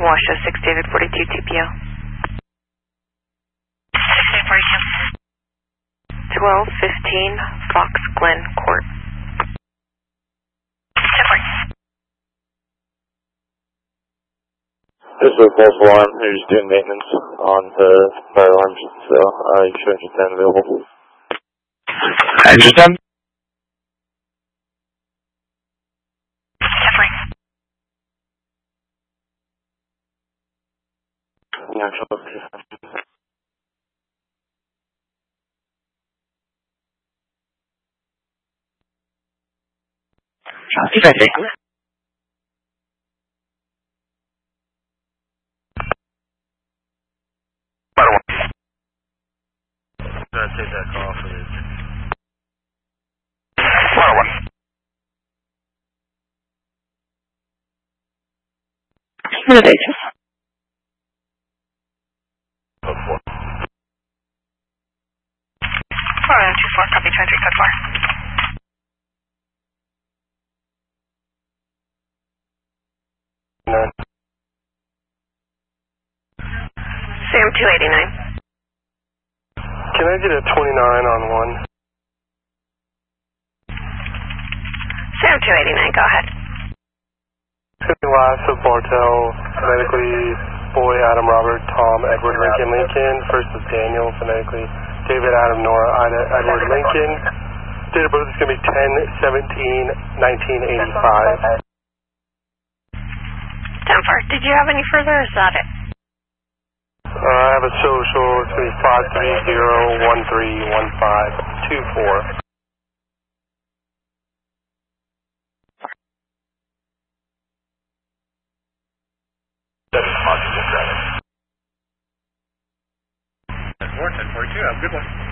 Washoe 6 David 42 TPO. 1215 Fox Glen Court. This is a false alarm. They're just doing maintenance on the fire alarms, so you should engine 10 available. Engine 10? Yeah, sure. Take that call for this. Good. 424, copy 23, 4. Sam 289. Can I get a 29 on 1? Sam 289, go ahead. Last of Bartel, phonetically Boy, Adam, Robert, Tom, Edward, Lincoln, Lincoln. First is Daniel, phonetically David, Adam, Nora, Ida, Edward, Lincoln. Date of birth is going to be 10/17/1985. 10-4. Did you have any further, or is that it? I have a social, it's going to be 530131524. That's 1042, have a good one.